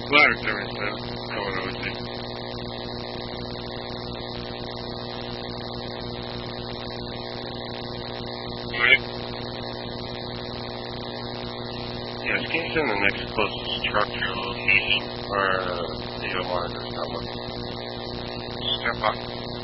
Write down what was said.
Ladder 77, going OG. Right? Yes, can you send the next closest structural location or video monitors? That one. Step up.